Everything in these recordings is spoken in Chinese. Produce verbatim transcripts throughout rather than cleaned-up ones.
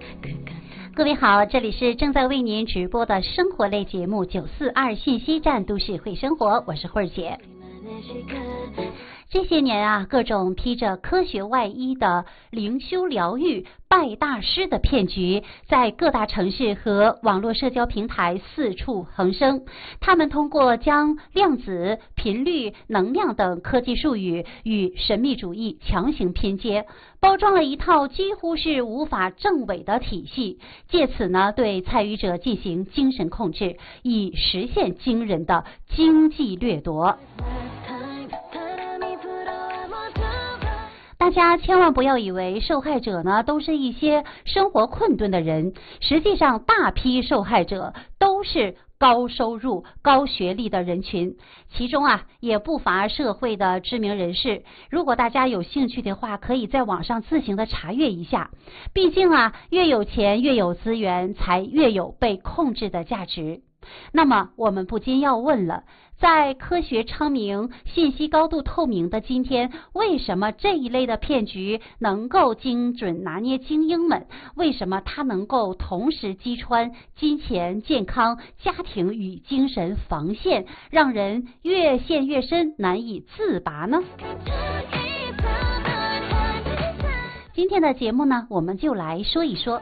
各位好，这里是正在为您直播的生活类节目九四二信息站都市会生活，我是慧儿姐。这些年啊，各种披着科学外衣的灵修疗愈拜大师的骗局在各大城市和网络社交平台四处横生。他们通过将量子、频率、能量等科技术语与神秘主义强行拼接，包装了一套几乎是无法证伪的体系，借此呢对参与者进行精神控制，以实现惊人的经济掠夺。大家千万不要以为受害者呢都是一些生活困顿的人，实际上大批受害者都是高收入、高学历的人群，其中啊也不乏社会的知名人士。如果大家有兴趣的话，可以在网上自行的查阅一下。毕竟啊，越有钱越有资源，才越有被控制的价值。那么我们不禁要问了，在科学昌明、信息高度透明的今天，为什么这一类的骗局能够精准拿捏精英们？为什么它能够同时击穿金钱、健康、家庭与精神防线，让人越陷越深，难以自拔呢？今天的节目呢，我们就来说一说。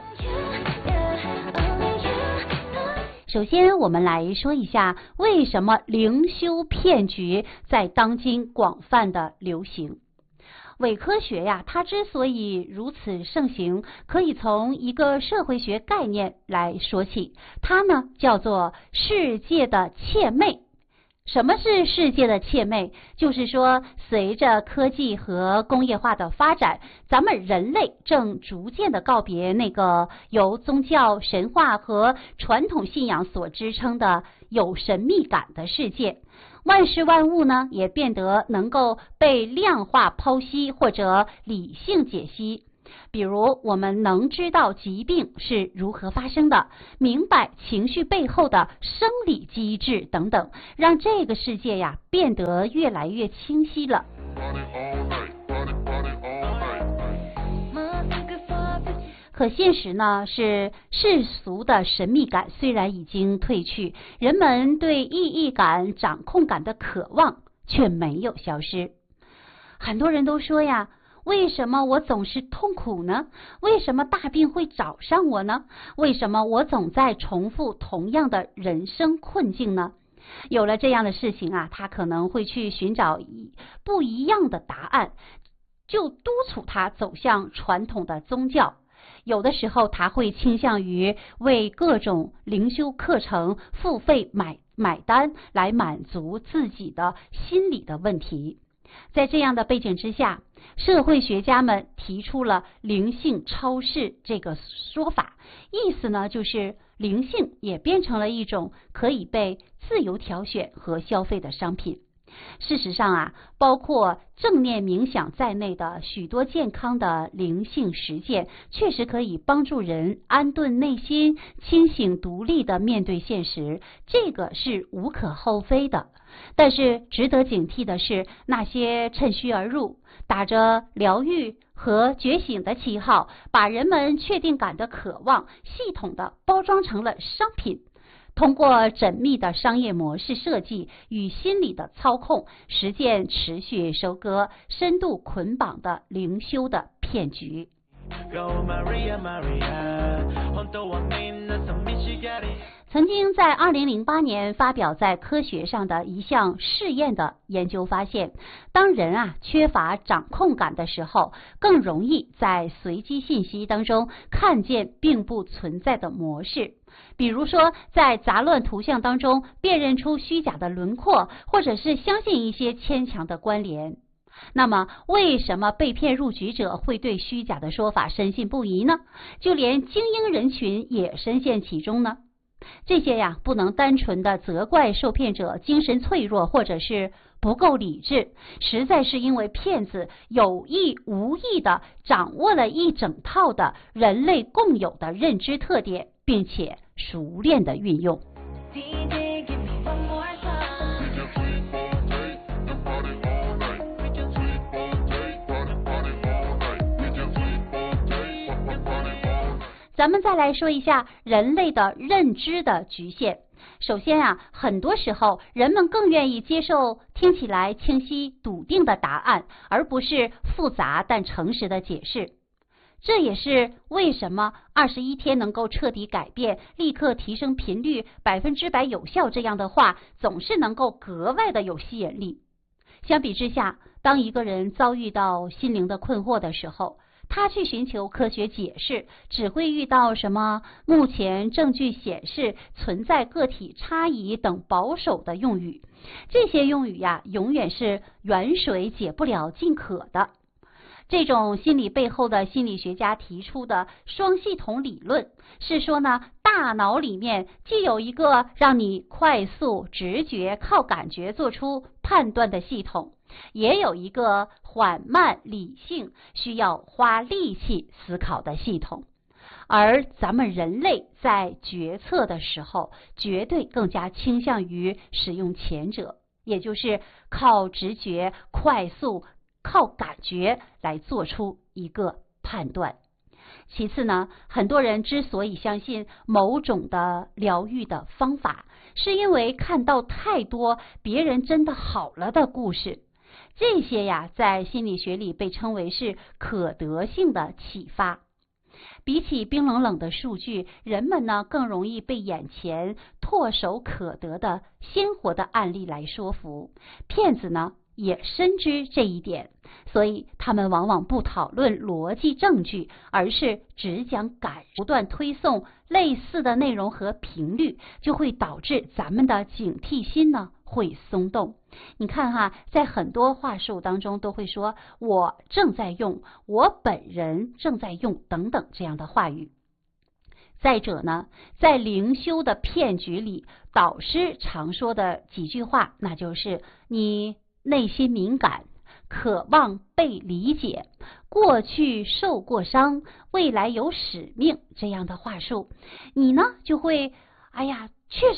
首先，我们来说一下为什么灵修骗局在当今广泛的流行。伪科学呀，它之所以如此盛行，可以从一个社会学概念来说起，它呢叫做世界的窃魅。什么是世界的窃魅？就是说，随着科技和工业化的发展，咱们人类正逐渐的告别那个由宗教、神话和传统信仰所支撑的有神秘感的世界。万事万物呢，也变得能够被量化剖析或者理性解析。比如，我们能知道疾病是如何发生的，明白情绪背后的生理机制等等，让这个世界呀变得越来越清晰了。可现实呢是世俗的神秘感虽然已经褪去，人们对意义感、掌控感的渴望却没有消失。很多人都说呀，为什么我总是痛苦呢？为什么大病会找上我呢？为什么我总在重复同样的人生困境呢？有了这样的事情啊，他可能会去寻找不一样的答案，就督促他走向传统的宗教。有的时候他会倾向于为各种灵修课程付费买买单，来满足自己的心理的问题。在这样的背景之下，社会学家们提出了灵性超市这个说法，意思呢就是灵性也变成了一种可以被自由挑选和消费的商品。事实上啊，包括正念冥想在内的许多健康的灵性实践，确实可以帮助人安顿内心，清醒独立的面对现实，这个是无可厚非的。但是值得警惕的是，那些趁虚而入，打着疗愈和觉醒的旗号，把人们确定感的渴望系统的包装成了商品，通过缜密的商业模式设计与心理的操控，实践持续收割、深度捆绑的灵修的骗局。曾经在二零零八年发表在科学上的一项试验的研究发现，当人啊缺乏掌控感的时候，更容易在随机信息当中看见并不存在的模式。比如说，在杂乱图像当中辨认出虚假的轮廓，或者是相信一些牵强的关联。那么，为什么被骗入局者会对虚假的说法深信不疑呢？就连精英人群也深陷其中呢？这些呀，不能单纯的责怪受骗者精神脆弱或者是不够理智，实在是因为骗子有意无意的掌握了一整套的人类共有的认知特点，并且熟练的运用。 咱们再来说一下人类的认知的局限。首先啊，很多时候人们更愿意接受听起来清晰笃定的答案，而不是复杂但诚实的解释。这也是为什么二十一天能够彻底改变、立刻提升频率、百分之百有效这样的话，总是能够格外的有吸引力。相比之下，当一个人遭遇到心灵的困惑的时候，他去寻求科学解释，只会遇到什么目前证据显示存在个体差异等保守的用语。这些用语呀，永远是远水解不了近渴的。这种心理背后的心理学家提出的双系统理论，是说呢，大脑里面既有一个让你快速、直觉、靠感觉做出判断的系统，也有一个缓慢、理性、需要花力气思考的系统。而咱们人类在决策的时候，绝对更加倾向于使用前者，也就是靠直觉、快速、靠感觉来做出一个判断。其次呢，很多人之所以相信某种的疗愈的方法，是因为看到太多别人真的好了的故事。这些呀，在心理学里被称为是可得性的启发。比起冰冷冷的数据，人们呢更容易被眼前唾手可得的鲜活的案例来说服。骗子呢也深知这一点，所以他们往往不讨论逻辑证据，而是只讲感，不断推送类似的内容和频率，就会导致咱们的警惕心呢会松动。你看哈，在很多话术当中都会说我正在用，我本人正在用等等这样的话语。再者呢，在灵修的骗局里，导师常说的几句话，那就是你内心敏感，渴望被理解，过去受过伤，未来有使命这样的话术，你呢就会哎呀确实